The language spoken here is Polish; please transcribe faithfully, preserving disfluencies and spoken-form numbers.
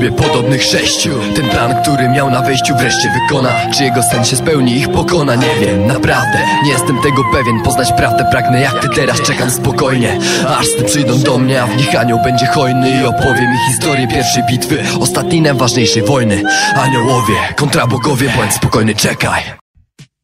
Podobnych sześciu. Ten plan, który miał na wejściu, wreszcie wykona. Czy jego sen się spełni, ich pokona? Nie wiem, naprawdę nie jestem tego pewien. Poznać prawdę pragnę jak ty teraz. Czekam spokojnie, aż sny przyjdą do mnie, a w nich anioł będzie hojny i opowie mi historię pierwszej bitwy, ostatniej najważniejszej wojny. Aniołowie kontra bogowie, bądź spokojny, czekaj.